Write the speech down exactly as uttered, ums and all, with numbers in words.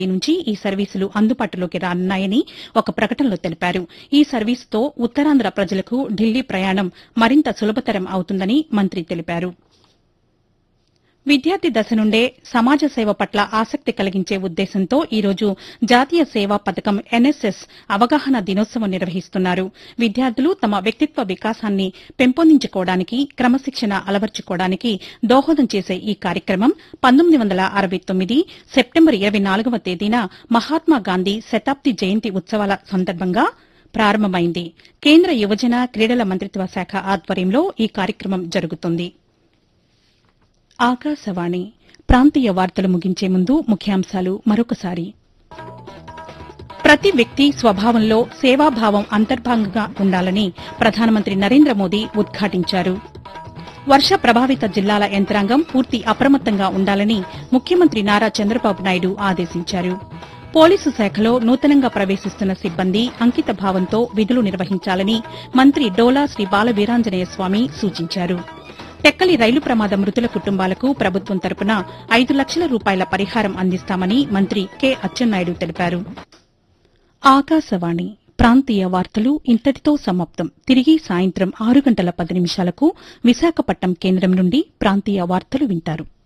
నుంచి ఈ సర్వీసులు అందుబాటులోకి రానున్నాయని ఒక ప్రకటనలో తెలిపారు. ఈ సర్వీసుతో ఉత్తరాంధ్ర ప్రజలకు ఢిల్లీ ప్రయాణం మరింత సులభతరం అవుతుందని మంత్రి తెలిపారు. విద్యార్థి దశ నుండే సమాజ సేవ పట్ల ఆసక్తి కలిగించే ఉద్దేశంతో ఈరోజు జాతీయ సేవా పథకం ఎన్ఎస్ఎస్ అవగాహన దినోత్సవం నిర్వహిస్తున్నారు. విద్యార్థులు తమ వ్యక్తిత్వ వికాసాన్ని పెంపొందించుకోవడానికి, క్రమశిక్షణ అలవర్చుకోవడానికి దోహదం చేసే ఈ కార్యక్రమం పంతొమ్మిది వందల అరవై తొమ్మిది సెప్టెంబర్ ఇరవై నాలుగవ తేదీన మహాత్మాగాంధీ శతాబ్ది జయంతి ఉత్సవాల సందర్భంగా ప్రారంభమైంది. కేంద్ర యువజన క్రీడల మంత్రిత్వ శాఖ ఆధ్వర్యంలో ఈ కార్యక్రమం జరుగుతుంది. ఆకాశవాణి ప్రాంతీయ వార్తలు ముగించే ముందు ముఖ్యాంశాలు మరొకసారి. ప్రతి వ్యక్తి స్వభావంలో సేవాభావం అంతర్భాగంగా ఉండాలని ప్రధానమంత్రి నరేంద్ర మోదీ ఉద్ఘాటించారు. వర్ష ప్రభావిత జిల్లాల యంత్రాంగం పూర్తి అప్రమత్తంగా ఉండాలని ముఖ్యమంత్రి నారా చంద్రబాబు నాయుడు ఆదేశించారు. పోలీసు శాఖలో నూతనంగా ప్రవేశిస్తున్న సిబ్బంది అంకిత భావంతో విధులు నిర్వహించాలని మంత్రి డోలా శ్రీ బాలవీరాంజనేయ స్వామి సూచించారు. టెక్కలి రైలు ప్రమాద మృతుల కుటుంబాలకు ప్రభుత్వం తరపున ఐదు లక్షల రూపాయల పరిహారం అందిస్తామని మంత్రి కె అచ్చెన్నాయుడు తెలిపారు. ఆకాశవాణి ప్రాంతీయ వార్తలు ఇంతటితో సమాప్తం. తిరిగి సాయంత్రం ఆరు గంటల పది నిమిషాలకు విశాఖపట్నం కేంద్రం నుండి ప్రాంతీయ వార్తలు వింటారు.